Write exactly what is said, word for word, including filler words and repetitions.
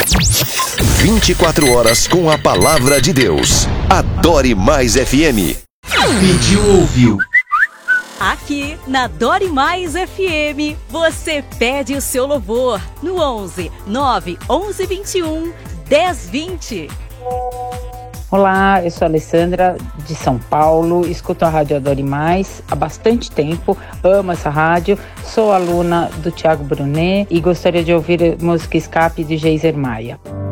vinte e quatro horas com a palavra de Deus. Adore Mais F M. Pediu, ouviu. Aqui na Adore Mais F M, você pede o seu louvor no onze nove onze vinte e um dez vinte. Olá, eu sou a Alessandra de São Paulo, escuto a Rádio Adore Mais há bastante tempo, amo essa rádio, sou aluna do Thiago Brunet e gostaria de ouvir a música Escape de Geiser Maia.